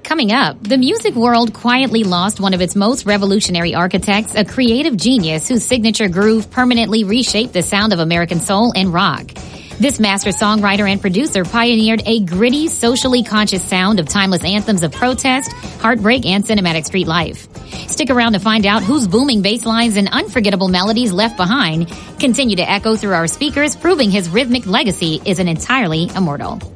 Coming up, the music world quietly lost one of its most revolutionary architects, a creative genius whose signature groove permanently reshaped the sound of American soul and rock. This master songwriter and producer pioneered a gritty, socially conscious sound of timeless anthems of protest, heartbreak, and cinematic street life. Stick around to find out whose booming bass lines and unforgettable melodies left behind continue to echo through our speakers, proving his rhythmic legacy isn't entirely immortal.